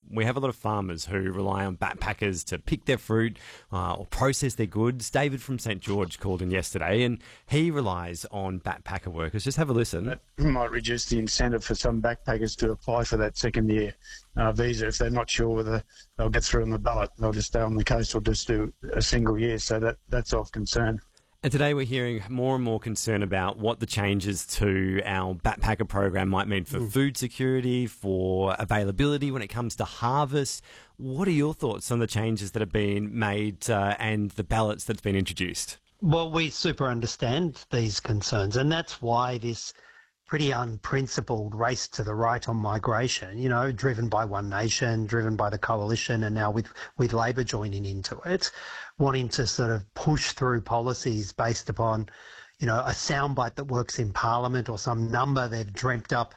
we have a lot of farmers who rely on backpackers to pick their fruit or process their goods. David from St George called in yesterday, and he relies on backpacker workers. Just have a listen. That might reduce the incentive for some backpackers to apply for that second year visa if they're not sure whether they'll get through on the ballot. They'll just stay on the coast or just do a single year. So that's of concern. And today we're hearing more and more concern about what the changes to our backpacker program might mean for food security, for availability when it comes to harvest. What are your thoughts on the changes that have been made and the ballots that's been introduced? Well, we super understand these concerns, and that's why this pretty unprincipled race to the right on migration, you know, driven by One Nation, driven by the Coalition, and now with Labor joining into it, wanting to sort of push through policies based upon, you know, a soundbite that works in Parliament or some number they've dreamt up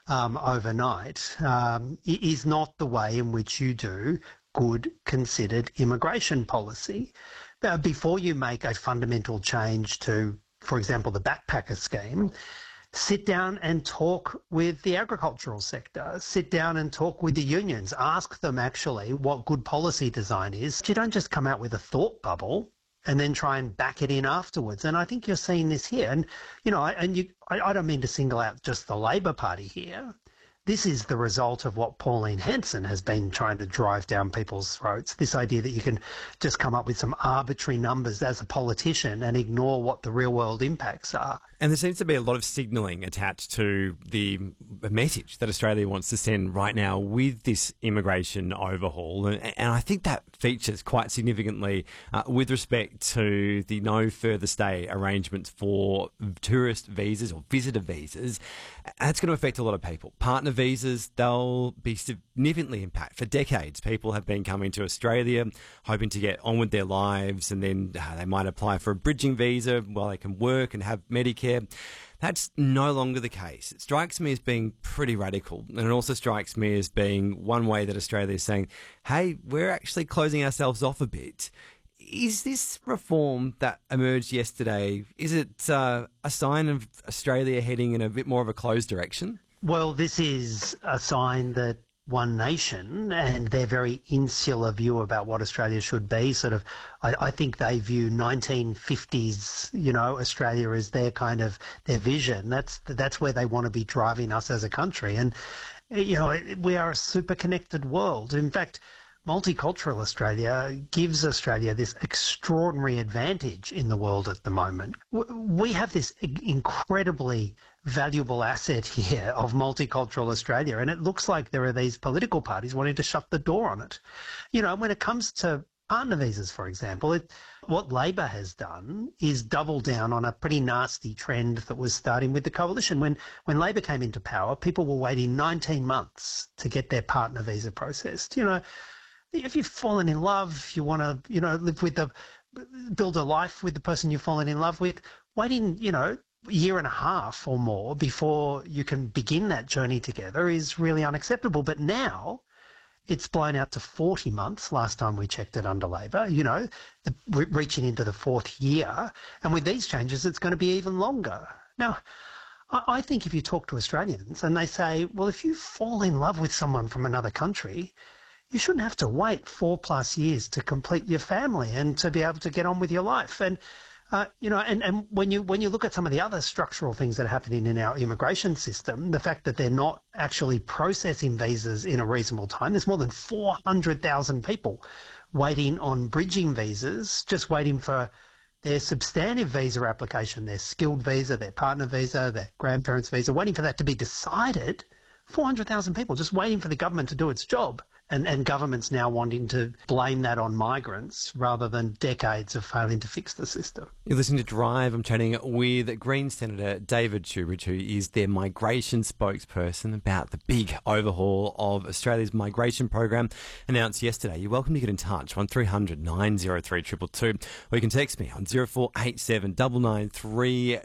overnight, is not the way in which you do good, considered immigration policy. Before you make a fundamental change to, for example, the backpacker scheme, sit down and talk with the agricultural sector, sit down and talk with the unions, ask them actually what good policy design is. You don't just come out with a thought bubble and then try and back it in afterwards. And I think you're seeing this here. And, you know, I don't mean to single out just the Labor Party here. This is the result of what Pauline Hanson has been trying to drive down people's throats, this idea that you can just come up with some arbitrary numbers as a politician and ignore what the real-world impacts are. And there seems to be a lot of signalling attached to the message that Australia wants to send right now with this immigration overhaul. And I think that features quite significantly with respect to the no further stay arrangements for tourist visas or visitor visas. That's going to affect a lot of people. Partner visas, they'll be significantly impacted. For decades, people have been coming to Australia hoping to get on with their lives, and then they might apply for a bridging visa while they can work and have Medicare. That's no longer the case. It strikes me as being pretty radical, and it also strikes me as being one way that Australia is saying, hey, we're actually closing ourselves off a bit. Is this reform that emerged yesterday, is it a sign of Australia heading in a bit more of a closed direction? Well, this is a sign that One Nation and their very insular view about what Australia should be, sort of, I think they view 1950s, you know, Australia as their kind of, their vision. That's where they want to be driving us as a country. And, you know, we are a super connected world. In fact, multicultural Australia gives Australia this extraordinary advantage in the world at the moment. We have this incredibly valuable asset here of multicultural Australia, and it looks like there are these political parties wanting to shut the door on it. You know, when it comes to partner visas, for example, what Labor has done is double down on a pretty nasty trend that was starting with the Coalition. When Labor came into power, people were waiting 19 months to get their partner visa processed. You know, if you've fallen in love, you want to, you know, build a life with the person you've fallen in love with, waiting, you know, a year and a half or more before you can begin that journey together is really unacceptable. But now it's blown out to 40 months last time we checked it under Labor, you know, reaching into the fourth year. And with these changes, it's going to be even longer. Now, I think if you talk to Australians and they say, well, if you fall in love with someone from another country, you shouldn't have to wait 4+ years to complete your family and to be able to get on with your life. And, you know, and when you look at some of the other structural things that are happening in our immigration system, the fact that they're not actually processing visas in a reasonable time, there's more than 400,000 people waiting on bridging visas, just waiting for their substantive visa application, their skilled visa, their partner visa, their grandparents' visa, waiting for that to be decided. 400,000 people just waiting for the government to do its job. And governments now wanting to blame that on migrants rather than decades of failing to fix the system. You're listening to Drive. I'm chatting with Green Senator David Shoebridge, who is their migration spokesperson, about the big overhaul of Australia's migration program announced yesterday. You're welcome to get in touch, 1300 903 222, or you can text me on 0487 993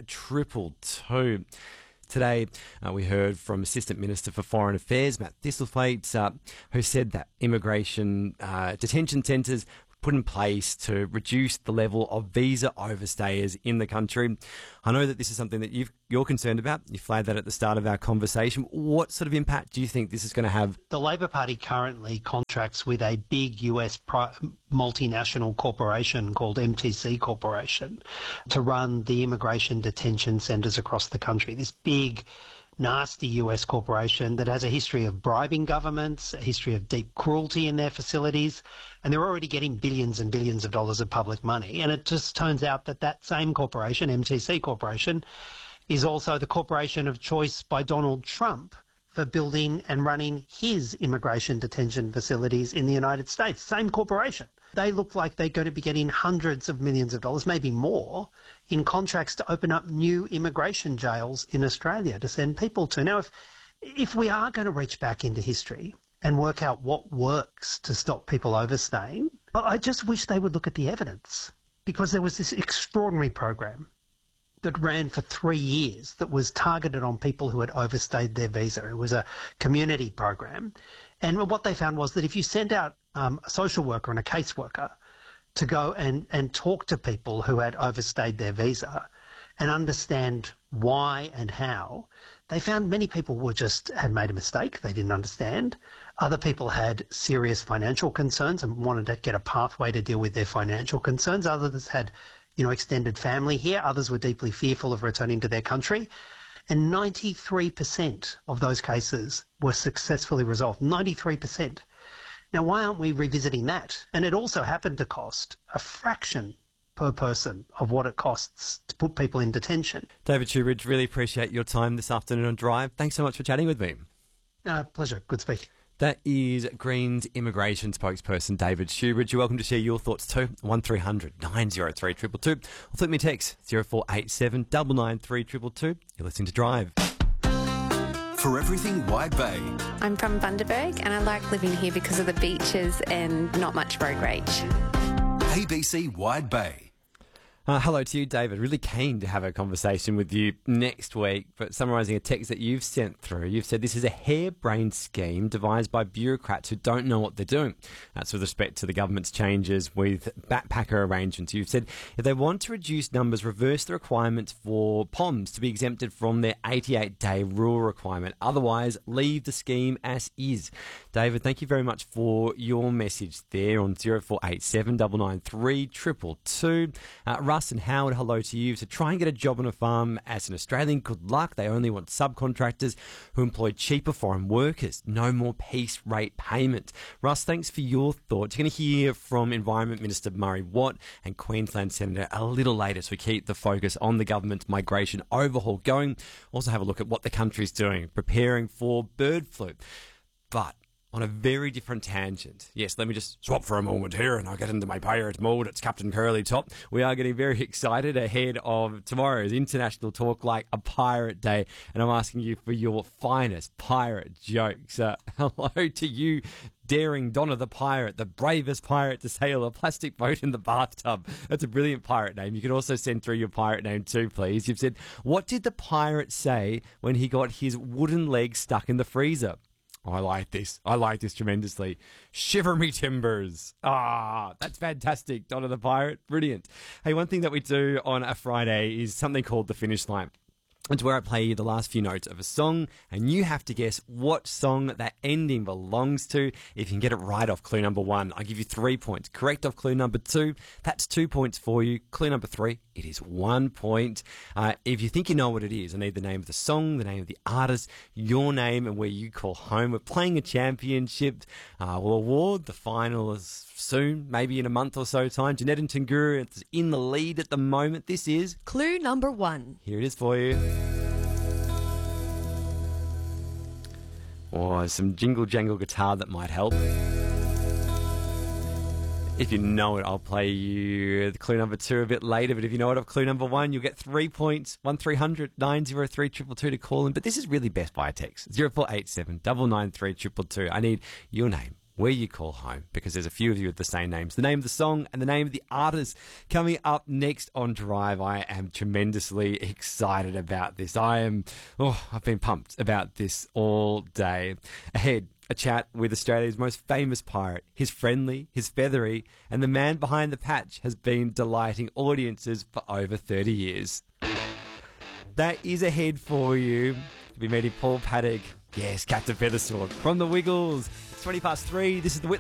222. Today, we heard from Assistant Minister for Foreign Affairs, Matt Thistlethwaite, who said that immigration detention centres put in place to reduce the level of visa overstayers in the country. I know that this is something that you're concerned about. You flagged that at the start of our conversation. What sort of impact do you think this is going to have? The Labor Party currently contracts with a big US multinational corporation called MTC Corporation to run the immigration detention centres across the country. This big, nasty US corporation that has a history of bribing governments, a history of deep cruelty in their facilities, and they're already getting billions and billions of dollars of public money. And it just turns out that that same corporation, MTC Corporation, is also the corporation of choice by Donald Trump for building and running his immigration detention facilities in the United States. Same corporation. They look like they're going to be getting hundreds of millions of dollars, maybe more, in contracts to open up new immigration jails in Australia to send people to. Now, if we are going to reach back into history and work out what works to stop people overstaying, I just wish they would look at the evidence, because there was this extraordinary program that ran for 3 years that was targeted on people who had overstayed their visa. It was a community program. And what they found was that if you sent out a social worker and a caseworker to go and talk to people who had overstayed their visa and understand why and how, they found many people had made a mistake, they didn't understand. Other people had serious financial concerns and wanted to get a pathway to deal with their financial concerns. Others had, extended family here. Others were deeply fearful of returning to their country. And 93% of those cases were successfully resolved. 93%. Now, why aren't we revisiting that? And it also happened to cost a fraction per person of what it costs to put people in detention. David Shoebridge, really appreciate your time this afternoon on Drive. Thanks so much for chatting with me. Pleasure. Good speaking. That is Greens immigration spokesperson David Shoebridge. You're welcome to share your thoughts too. 1300 903 222. Or flip me a text 0487 993 222. You're listening to Drive. For everything Wide Bay. I'm from Bundaberg and I like living here because of the beaches and not much road rage. ABC Wide Bay. Hello to you, David. Really keen to have a conversation with you next week. But summarising a text that you've sent through, you've said this is a harebrained scheme devised by bureaucrats who don't know what they're doing. That's with respect to the government's changes with backpacker arrangements. You've said if they want to reduce numbers, reverse the requirements for POMs to be exempted from their 88-day rule requirement. Otherwise, leave the scheme as is. David, thank you very much for your message there on 0487 993 222. Russ and Howard, hello to you. So try and get a job on a farm as an Australian. Good luck. They only want subcontractors who employ cheaper foreign workers. No more piece rate payment. Russ, thanks for your thoughts. You're going to hear from Environment Minister Murray Watt and Queensland Senator a little later, so we keep the focus on the government's migration overhaul going. Also have a look at what the country's doing, preparing for bird flu. But on a very different tangent. Yes, let me just swap for a moment here and I'll get into my pirate mode. It's Captain Curly Top. We are getting very excited ahead of tomorrow's International Talk Like a Pirate Day, and I'm asking you for your finest pirate jokes. Hello to you, daring Donna the Pirate, the bravest pirate to sail a plastic boat in the bathtub. That's a brilliant pirate name. You can also send through your pirate name too, please. You've said, what did the pirate say when he got his wooden leg stuck in the freezer? Oh, I like this. I like this tremendously. Shiver me timbers. That's fantastic. Donna the Pirate. Brilliant. Hey, one thing that we do on a Friday is something called the Finish Line. It's where I play you the last few notes of a song, and you have to guess what song that ending belongs to. If you can get it right off clue number 1, I'll give you 3 points. Correct off clue number 2, that's 2 points for you. Clue number 3, it is 1 point. If you think you know what it is, I need the name of the song, the name of the artist, your name, and where you call home. We're playing a championship. We'll award the finalists soon, maybe in a month or so time. Jeanette and Tanguru is in the lead at the moment. This is clue number 1. Here it is for you. Or some jingle jangle guitar that might help. If you know it, I'll play you the clue number 2 a bit later. But if you know it off clue number 1, you'll get 3 points. 1300 903 222 to call in. But this is really best by text. 0487 993 222. I need your name, where you call home, because there's a few of you with the same names. The name of the song and the name of the artist coming up next on Drive. I am tremendously excited about this. I've been pumped about this all day. Ahead, a chat with Australia's most famous pirate. He's friendly, he's feathery, and the man behind the patch has been delighting audiences for over 30 years. That is ahead for you. We'll be meeting Paul Paddock. Yes, Captain Feathersword from the Wiggles. It's 3:20. This is the Whitlam